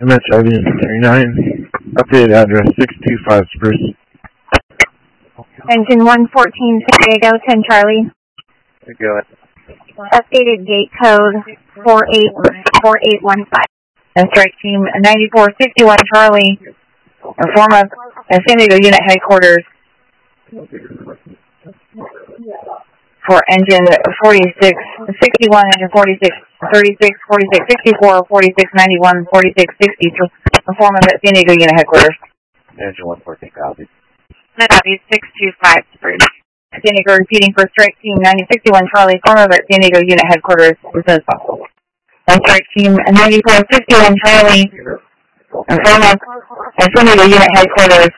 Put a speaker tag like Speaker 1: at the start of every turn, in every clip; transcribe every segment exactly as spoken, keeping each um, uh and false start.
Speaker 1: M S I V thirty-nine, updated address six two five Spruce.
Speaker 2: Engine one fourteen, San Diego, ten Charlie.
Speaker 1: Go ahead.
Speaker 2: Updated gate code four eight four eight one five. And strike team ninety-four sixty-one Charlie. Inform of San Diego Unit Headquarters for engine forty-six sixty-one, engine forty-six thirty-six, forty-six sixty-four, forty-six ninety-one, forty-six sixty. Inform of San Diego Unit Headquarters.
Speaker 1: Engine one fourteen, copy.
Speaker 2: Copy, six two five Spruce. San Diego repeating for strike team ninety sixty-one Charlie, inform of San Diego Unit Headquarters as soon as possible. And strike team ninety-four sixty-one Charlie, inform of San Diego Unit Headquarters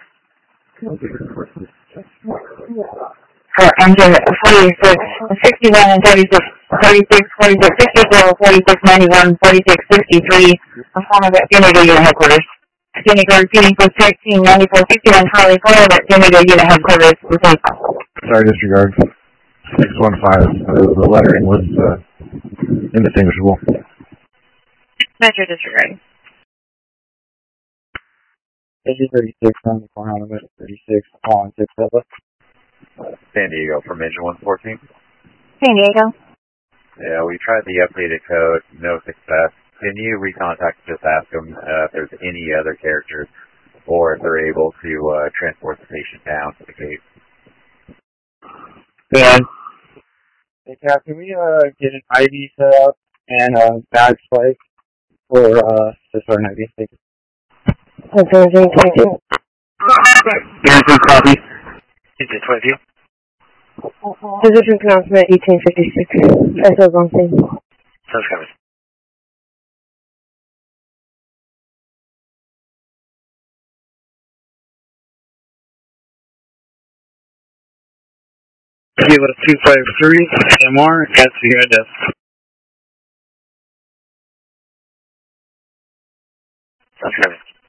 Speaker 2: for engine forty-six sixty-one and thirty-six, thirty-six, forty-six sixty-four, forty-six ninety-one, forty-six sixty-three, inform of San Diego Unit Headquarters. San Diego repeating for strike team ninety-four sixty-one Charlie, inform of San Diego Unit Headquarters as soon as possible.
Speaker 1: Sorry, disregard. six one five, uh, the lettering was uh, indistinguishable.
Speaker 2: Metro disregard.
Speaker 3: Engine thirty-six, ninety-four, thirty-six, on six Delta.
Speaker 1: San Diego from engine one fourteen.
Speaker 2: San Diego.
Speaker 1: Yeah, we tried the updated code, no success. Can you recontact and just ask them uh, if there's any other characters or if they're able to uh, transport the patient down to the gate?
Speaker 3: Yeah. Hey, Cap, can we uh, get an I D set up and a bag spike for uh, just for an I D? Thank you.
Speaker 2: Engine twenty-two.
Speaker 3: Engine copy.
Speaker 1: Engine twenty-two.
Speaker 2: Position announcement eighteen fifty-six. S O on scene.
Speaker 1: Sounds coming.
Speaker 3: Give it a two five three M R at Sierra Desk.
Speaker 1: Sounds coming.